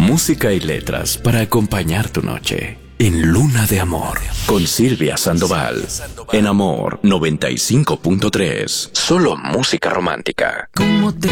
Música y letras para acompañar tu noche. En Luna de Amor, con Silvia Sandoval. En Amor 95.3. Solo música romántica. ¿Cómo te